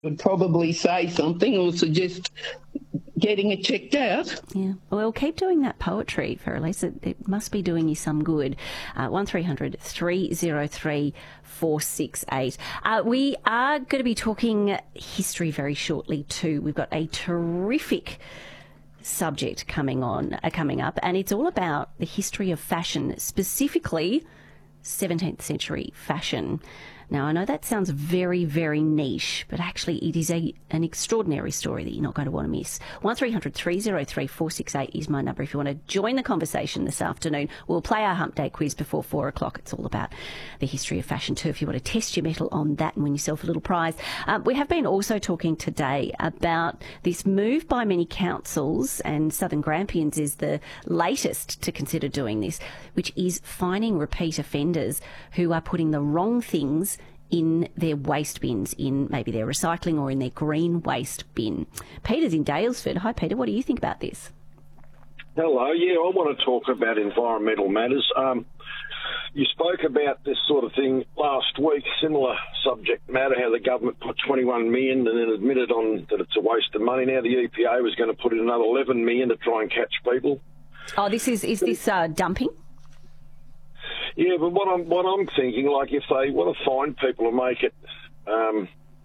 would probably say something or suggest getting it checked out. Yeah. Well, keep doing that poetry, Feralise. It must be doing you some good. 1300 303 468. We are going to be talking history very shortly too. We've got a terrific subject coming up, and it's all about the history of fashion, specifically 17th century fashion. Now, I know that sounds very, very niche, but actually it is an extraordinary story that you're not going to want to miss. 1300 303 468 is my number if you want to join the conversation this afternoon. We'll play our Hump Day quiz before 4 o'clock. It's all about the history of fashion too, if you want to test your mettle on that and win yourself a little prize. We have been also talking today about this move by many councils, and Southern Grampians is the latest to consider doing this, which is fining repeat offenders who are putting the wrong things in their waste bins, in maybe their recycling or in their green waste bin. Peter's in Daylesford. Hi, Peter. What do you think about this? Hello. Yeah, I want to talk about environmental matters. You spoke about this sort of thing last week, similar subject matter, how the government put 21 million and then admitted on that it's a waste of money. Now the EPA was going to put in another 11 million to try and catch people. Oh, is this dumping? Yeah, but what I'm thinking, like if they want to fine people and make it, I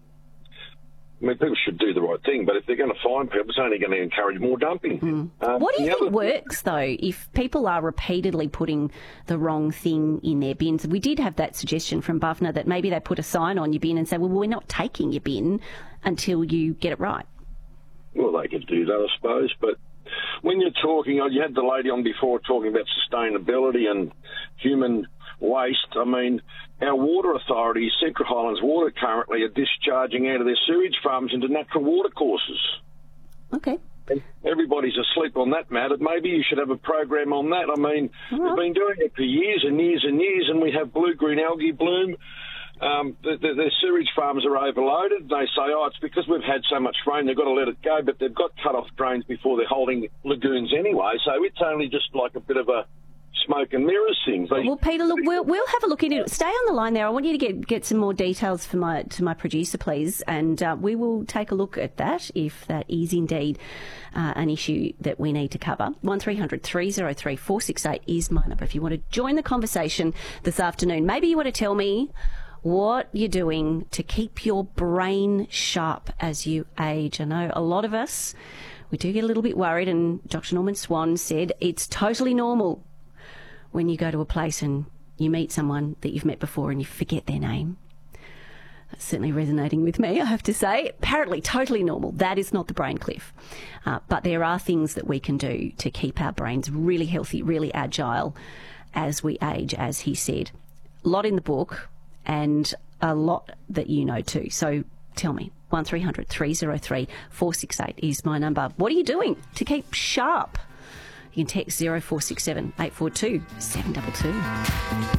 mean, people should do the right thing, but if they're going to fine people, it's only going to encourage more dumping. What do you think works, though, if people are repeatedly putting the wrong thing in their bins? We did have that suggestion from Buvna that maybe they put a sign on your bin and say, well, we're not taking your bin until you get it right. Well, they could do that, I suppose, but when you're talking, you had the lady on before talking about sustainability and human waste. I mean, our water authorities, Central Highlands Water, currently are discharging out of their sewage farms into natural water courses. Okay. And everybody's asleep on that matter. Maybe you should have a program on that. I mean, we've been doing it for years and years and years, and we have blue-green algae bloom. The sewage farms are overloaded. They say, it's because we've had so much rain, they've got to let it go, but they've got cut-off drains before they're holding lagoons anyway, so it's only just like a bit of a smoke and mirrors thing. Well, Peter, look, we'll have a look into it. Stay on the line there. I want you to get some more details to my producer, please, and we will take a look at that if that is indeed an issue that we need to cover. 1300 303 468 is my number if you want to join the conversation this afternoon. Maybe you want to tell me what you're doing to keep your brain sharp as you age. I know a lot of us, we do get a little bit worried, and Dr. Norman Swan said it's totally normal when you go to a place and you meet someone that you've met before and you forget their name. That's certainly resonating with me, I have to say. Apparently totally normal. That is not the brain cliff. But there are things that we can do to keep our brains really healthy, really agile as we age, as he said. A lot in the book, and a lot that you know too. So tell me, 1300 303 468 is my number. What are you doing to keep sharp? You can text 0467 842 722.